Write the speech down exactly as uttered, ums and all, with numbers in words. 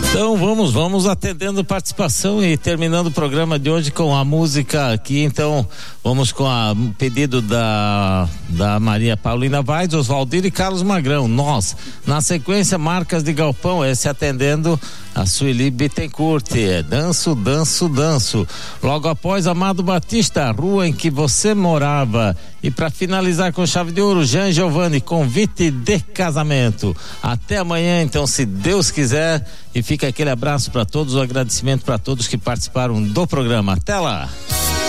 Então vamos, vamos atendendo participação e terminando o programa de hoje com a música aqui. Então vamos com o pedido da, da Maria Paulina Vaz, Oswaldir e Carlos Magrão. Nós, na sequência, Marcas de Galpão, esse atendendo a Sueli Bittencourt, é Danço, Danço, Danço. Logo após, Amado Batista, a Rua em que Você Morava. E para finalizar com chave de ouro, Jean Giovanni, Convite de Casamento. Até amanhã, então, se Deus quiser, e fica aquele abraço para todos, o agradecimento para todos que participaram do programa. Até lá!